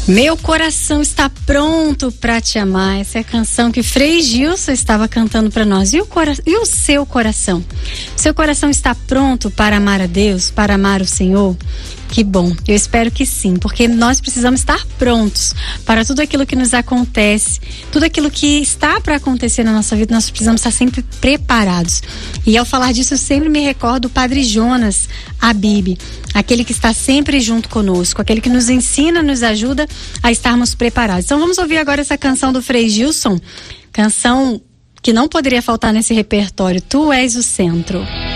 Meu coração está pronto para te amar. Essa é a canção que Frei Gilson estava cantando para nós. E o seu coração? Seu coração está pronto para amar a Deus, para amar o Senhor? Que bom, eu espero que sim, porque nós precisamos estar prontos para tudo aquilo que nos acontece, tudo aquilo que está para acontecer na nossa vida. Nós precisamos estar sempre preparados. E ao falar disso, eu sempre me recordo do Padre Jonas Abib, aquele que está sempre junto conosco, aquele que nos ensina, nos ajuda a estarmos preparados. Então vamos ouvir agora essa canção do Frei Gilson, canção que não poderia faltar nesse repertório, Tu És o Centro.